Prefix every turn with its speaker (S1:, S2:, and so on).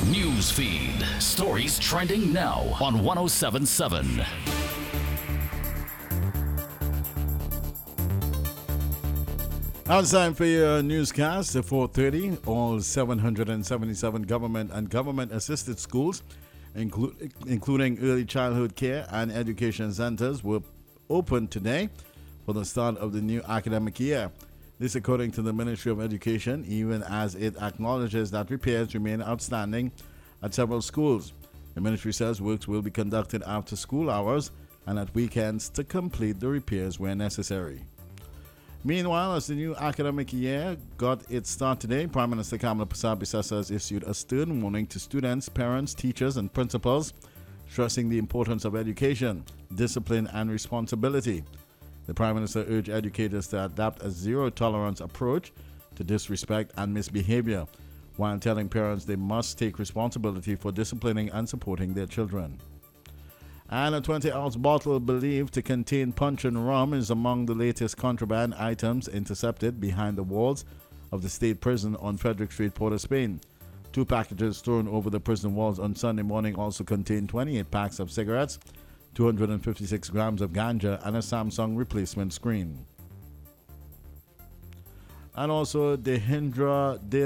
S1: News feed. Stories trending now on 1077.
S2: Now it's time for your newscast at 4:30. All 777 government and government-assisted schools, including early childhood care and education centers, were open today for the start of the new academic year. This according to the Ministry of Education, even as it acknowledges that repairs remain outstanding at several schools. The ministry says works will be conducted after school hours and at weekends to complete the repairs where necessary. Meanwhile, as the new academic year got its start today, Prime Minister Kamala Prasad-Bissessar has issued a stern warning to students, parents, teachers, and principals, stressing the importance of education, discipline, and responsibility. The Prime Minister urged educators to adopt a zero-tolerance approach to disrespect and misbehavior, while telling parents they must take responsibility for disciplining and supporting their children. And a 20-ounce bottle believed to contain punch and rum is among the latest contraband items intercepted behind the walls of the state prison on Frederick Street, Port of Spain. 2 packages thrown over the prison walls on Sunday morning also contained 28 packs of cigarettes, 256 grams of ganja, and a Samsung replacement screen. And also, Dehindra